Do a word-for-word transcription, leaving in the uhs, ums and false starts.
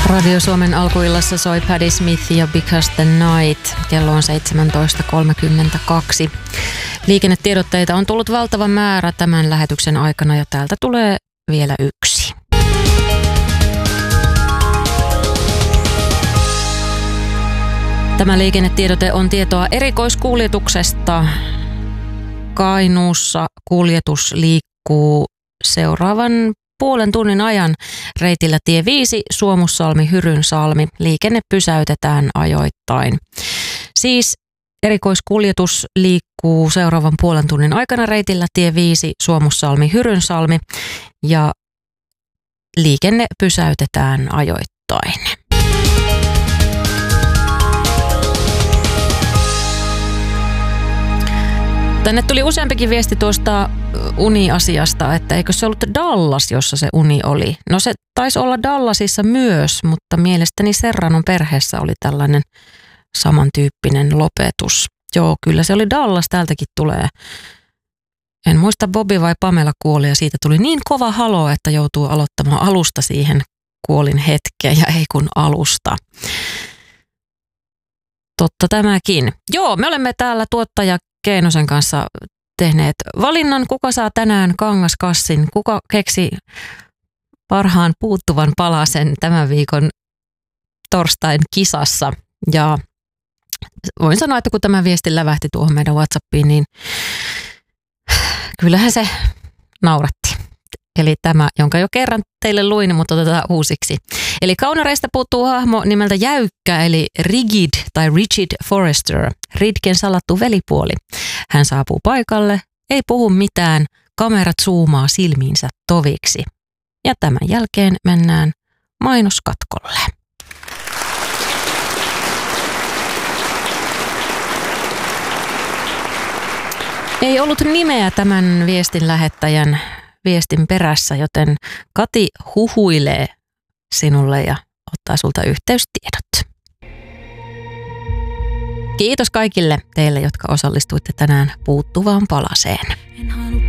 Radio Suomen alkuillassa soi Patti Smith ja Because the Night. Kello on seitsemäntoista kolmekymmentäkaksi. Liikennetiedotteita on tullut valtava määrä tämän lähetyksen aikana ja täältä tulee vielä yksi. Tämä liikennetiedote on tietoa erikoiskuljetuksesta. Kainuussa kuljetus liikkuu seuraavan puolen tunnin ajan reitillä tie viisi Suomussalmi-Hyrynsalmi. Liikenne pysäytetään ajoittain. Siis erikoiskuljetus liikkuu seuraavan puolen tunnin aikana reitillä tie viisi Suomussalmi-Hyrynsalmi ja liikenne pysäytetään ajoittain. Tänne tuli useampikin viesti tuosta uni-asiasta, että eikö se ollut Dallas, jossa se uni oli. No se taisi olla Dallasissa myös, mutta mielestäni Serranon perheessä oli tällainen samantyyppinen lopetus. Joo, kyllä se oli Dallas, täältäkin tulee. En muista, Bobby vai Pamela kuoli ja siitä tuli niin kova halo, että joutuu aloittamaan alusta siihen kuolin hetkeen ja ei kun alusta. Totta tämäkin. Joo, me olemme täällä tuottaja Keinosen kanssa tehneet valinnan, kuka saa tänään kangaskassin, kuka keksi parhaan puuttuvan palasen tämän viikon torstain kisassa. Ja voin sanoa, että kun tämä viesti lävähti tuohon meidän WhatsAppiin, niin kyllähän se nauratti. Eli tämä, jonka jo kerran teille luin, mutta otetaan uusiksi. Eli kaunareista puuttuu hahmo nimeltä Jäykkä, eli Rigid tai Rigid Forrester, Ridgen salattu velipuoli. Hän saapuu paikalle, ei puhu mitään, kamerat zoomaa silmiinsä toviksi. Ja tämän jälkeen mennään mainoskatkolle. Ei ollut nimeä tämän viestin lähettäjän viestin perässä, joten Kati huhuilee sinulle ja ottaa sulta yhteystiedot. Kiitos kaikille teille, jotka osallistuitte tänään puuttuvaan palaseen.